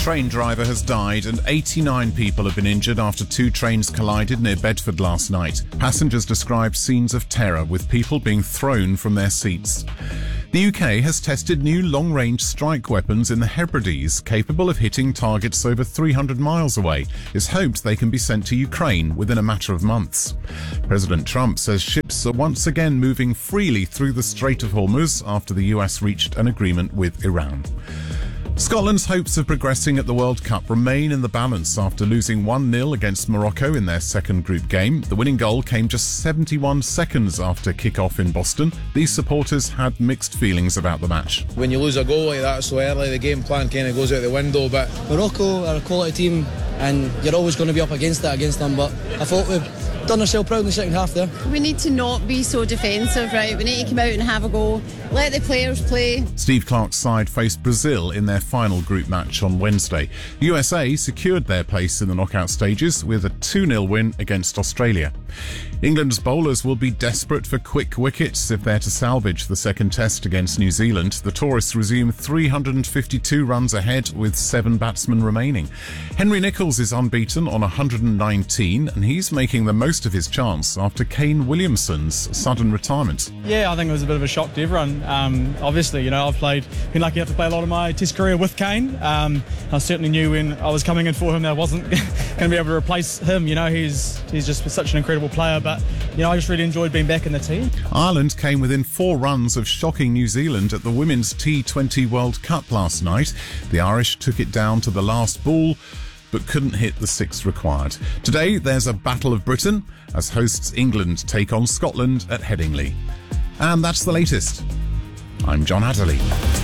train driver has died and 89 people have been injured after two trains collided near Bedford last night. Passengers described scenes of terror with people being thrown from their seats. The UK has tested new long-range strike weapons in the Hebrides, capable of hitting targets over 300 miles away. It's hoped they can be sent to Ukraine within a matter of months. President Trump says ships are once again moving freely through the Strait of Hormuz after the US reached an agreement with Iran. Scotland's hopes of progressing at the World Cup remain in the balance after losing 1-0 against Morocco in their second group game. The winning goal came just 71 seconds after kick-off in Boston. These supporters had mixed feelings about the match. When you lose a goal like that so early, the game plan kind of goes out the window. But Morocco are a quality team and you're always going to be up against them, but I thought we've done ourselves proud in the second half there. We need to not be so defensive, right? We need to come out and have a go. Let the players play. Steve Clarke's side faced Brazil in their final group match on Wednesday. USA secured their place in the knockout stages with a 2-0 win against Australia. England's bowlers will be desperate for quick wickets if they're to salvage the second test against New Zealand. The tourists resume 352 runs ahead with 7 batsmen remaining. Henry Nicholls is unbeaten on 119 and he's making the most of his chance after Kane Williamson's sudden retirement. Yeah, I think it was a bit of a shock to everyone. Obviously, I've been lucky enough to play a lot of my test career with Kane. I certainly knew when I was coming in for him that I wasn't going to be able to replace him. He's just such an incredible player, but I just really enjoyed being back in the team. Ireland came within 4 runs of shocking New Zealand at the Women's T20 World Cup last night. The Irish took it down to the last ball, but couldn't hit the 6 required. Today, there's a Battle of Britain as hosts England take on Scotland at Headingley. And that's the latest. I'm John Hatterley.